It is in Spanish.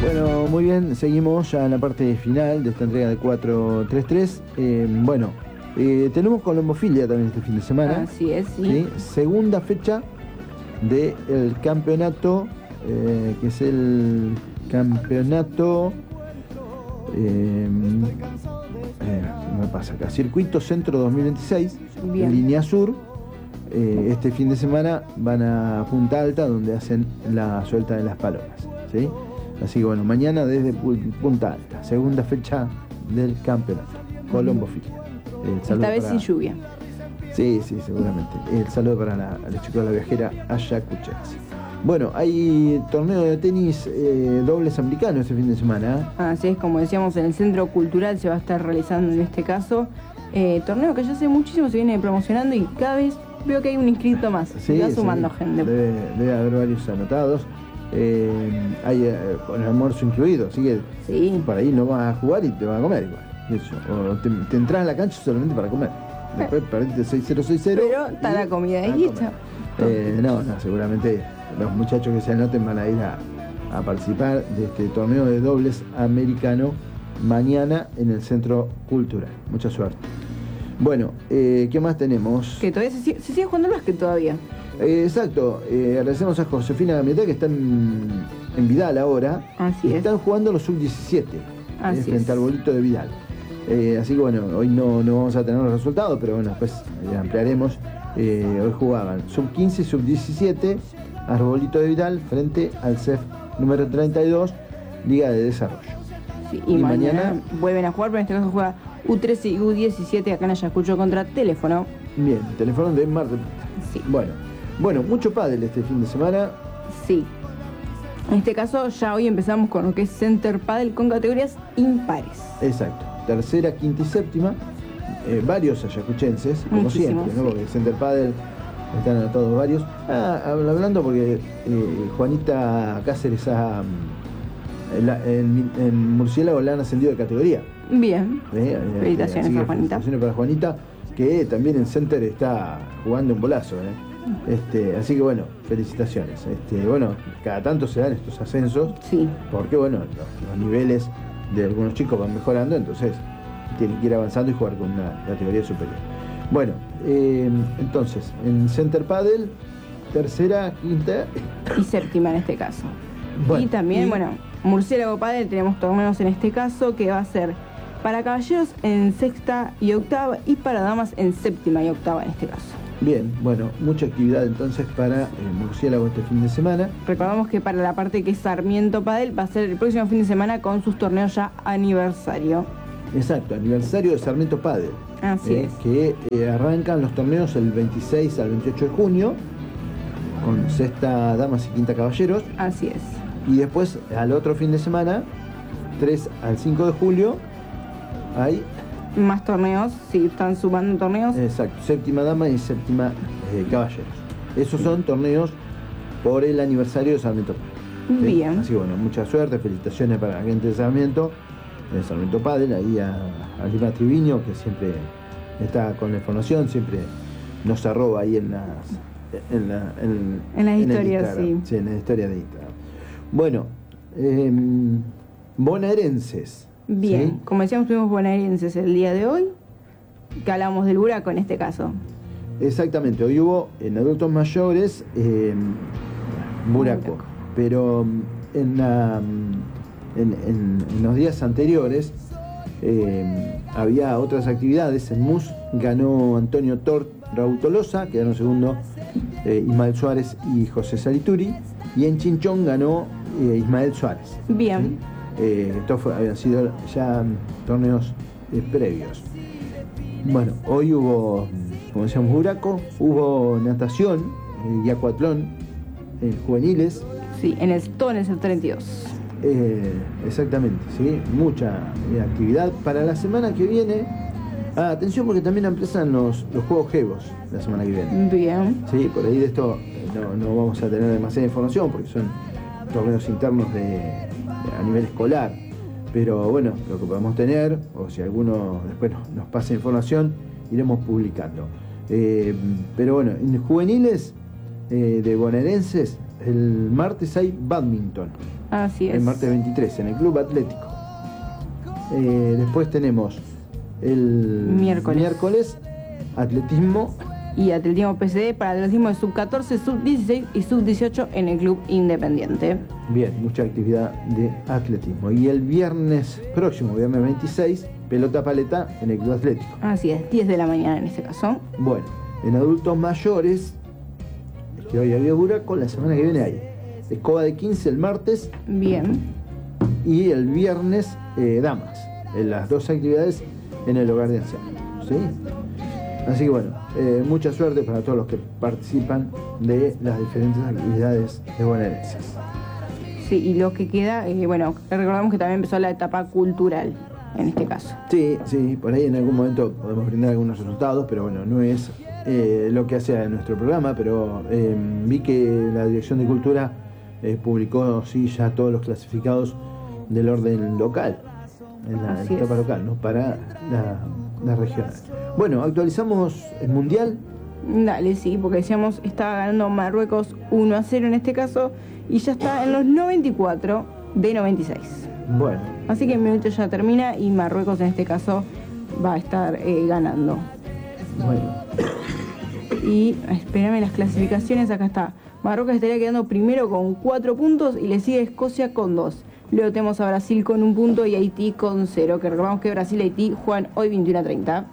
Bueno, muy bien, seguimos ya en la parte final de esta entrega de 433. Tenemos colombofilia también este fin de semana. Así es, sí. ¿Sí? Segunda fecha del campeonato, que es el campeonato... me pasa acá, Circuito Centro 2026, Bien. Línea Sur. Este fin de semana van a Punta Alta, donde hacen la suelta de las palomas, ¿sí? Así que bueno, mañana desde Punta Alta, segunda fecha del campeonato, colombofilia. Esta vez sin lluvia. Sí, seguramente. El saludo para los chicos de la viajera ayacuchense. Bueno, hay torneo de tenis dobles americano este fin de semana. Así es, como decíamos, en el Centro Cultural se va a estar realizando en este caso. Torneo que ya hace muchísimo se viene promocionando y cada vez veo que hay un inscrito más. Sí, se va sumando gente. Debe haber varios anotados. Hay con el almuerzo incluido, así que sí, por ahí no vas a jugar y te vas a comer igual. Eso. O te entras a la cancha solamente para comer. Después perdiste 6-0. Pero está la comida ahí lista. No, seguramente los muchachos que se anoten van a ir a participar de este torneo de dobles americano mañana en el Centro Cultural. Mucha suerte. Bueno, ¿qué más tenemos? Que todavía se sigue jugando el básquet todavía. Exacto, agradecemos a Josefina Gamieta, que están en Vidal ahora. Así es. Están jugando los sub-17 frente al bolito de Vidal. Así que bueno, hoy no vamos a tener los resultados, pero bueno, después ampliaremos. Hoy jugaban sub-15 y sub-17 Arbolito de Vidal frente al CEF número 32, Liga de Desarrollo. Sí, y mañana vuelven a jugar, pero en este caso juega U13 y U17 acá en Ayacucho contra Teléfono. Bien, Teléfono de Mar del Plata. Sí. Bueno, mucho pádel este fin de semana. Sí. En este caso ya hoy empezamos con lo que es Center Padel con categorías impares. Exacto. Tercera, quinta y séptima. Varios ayacuchenses, como muchísimos, siempre, ¿no? Porque Center Padel están anotados varios. Hablando porque Juanita Cáceres en Murciélago la han ascendido de categoría. Bien. Felicitaciones a Juanita. Felicitaciones para Juanita, que también en Center está jugando un bolazo. Así que bueno, felicitaciones. Cada tanto se dan estos ascensos. Sí. Porque bueno, los niveles de algunos chicos van mejorando, entonces tienen que ir avanzando y jugar con una categoría superior. Bueno, entonces, en Center Padel, tercera, quinta y séptima en este caso. Bueno, y también, Murciélago Padel tenemos torneos en este caso que va a ser para caballeros en sexta y octava y para damas en séptima y octava en este caso. Bien, mucha actividad entonces para Murciélago este fin de semana. Recordamos que para la parte que es Sarmiento Padel va a ser el próximo fin de semana con sus torneos ya aniversario. Exacto, aniversario de Sarmiento Padel. Así es. Que arrancan los torneos el 26 al 28 de junio con sexta damas y quinta caballeros. Así es. Y después al otro fin de semana, 3 al 5 de julio, hay más torneos, sí, están sumando torneos. Exacto, séptima dama y séptima caballeros. Esos son torneos por el aniversario de Sarmiento Padel. ¿Sí? Bien. Así que mucha suerte, felicitaciones para la gente de Sarmiento Padel, ahí a Lima Triviño, que siempre está con la información, siempre nos arroba ahí en las historias, sí. Sí, en la historia de Instagram. Bueno, bonaerenses. Bien, ¿sí? Como decíamos, tuvimos bonaerenses el día de hoy, que hablamos del Buraco en este caso. Exactamente, hoy hubo en adultos mayores Buraco, pero en los días anteriores había otras actividades. En MUS ganó Antonio Tort, Raúl Tolosa, quedaron segundo Ismael Suárez y José Salituri, y en Chinchón ganó Ismael Suárez. Bien. ¿sí? Estos habían sido ya torneos previos. Hoy hubo, como decíamos, Buraco, hubo natación y acuatlón juveniles. Sí, en el 32. Exactamente, ¿sí? Mucha actividad. Para la semana que viene, atención porque también empiezan los Juegos Jevos la semana que viene. Bien. Sí, por ahí de esto no vamos a tener demasiada información porque son torneos internos a nivel escolar. Pero bueno, lo que podemos tener, o si alguno después nos pasa información, iremos publicando. Pero bueno, en juveniles de bonaerenses el martes hay bádminton. Así es. El martes 23 en el Club Atlético. Después tenemos el miércoles atletismo. Y atletismo PCD para atletismo de sub-14, sub-16 y sub-18 en el Club Independiente. Bien, mucha actividad de atletismo. Y el viernes próximo, viernes 26, pelota paleta en el Club Atlético. Así es, 10 de la mañana en este caso. Bueno, en adultos mayores, que hoy había Buraco, la semana que viene hay escoba de 15 el martes. Bien. Y el viernes, damas. En las dos actividades en el hogar de ancianos. ¿Sí? Así que bueno, mucha suerte para todos los que participan de las diferentes actividades de bonaerenses. Sí, y lo que queda, bueno, recordamos que también empezó la etapa cultural en este caso. Sí, por ahí en algún momento podemos brindar algunos resultados, pero bueno, no es lo que hace nuestro programa, pero vi que la Dirección de Cultura publicó ya todos los clasificados del orden local, en la etapa local, ¿no? Para la regional. Bueno, actualizamos el Mundial. Dale, sí, porque decíamos, estaba ganando Marruecos 1-0 en este caso, y ya está en los 94 de 96. Bueno. Así que el minuto ya termina y Marruecos en este caso va a estar ganando. Bueno. Y espérame las clasificaciones, acá está. Marruecos estaría quedando primero con 4 puntos y le sigue Escocia con 2. Luego tenemos a Brasil con 1 punto y Haití con 0, que recordamos que Brasil y Haití juegan hoy 21:30.